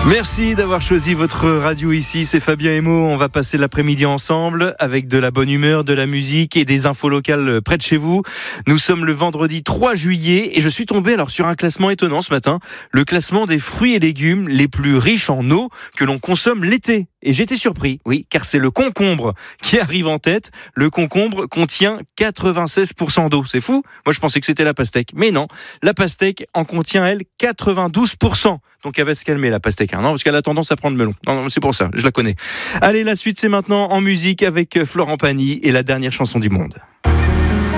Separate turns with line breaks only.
Merci d'avoir choisi votre radio ici, c'est Fabien et Mo. On va passer l'après-midi ensemble avec de la bonne humeur, de la musique et des infos locales près de chez vous. Nous sommes le vendredi 3 juillet et je suis tombé sur un classement étonnant ce matin. Le classement des fruits et légumes les plus riches en eau que l'on consomme l'été. Et j'étais surpris, oui, car c'est le concombre qui arrive en tête. Le concombre contient 96% d'eau. C'est fou. Moi, je pensais que c'était la pastèque. Mais non, la pastèque en contient, elle, 92%. Donc, elle va se calmer, la pastèque. Non, parce qu'elle a tendance à prendre melon. Non, c'est pour ça, je la connais. Allez, la suite, c'est maintenant en musique avec Florent Pagny et la dernière chanson du monde.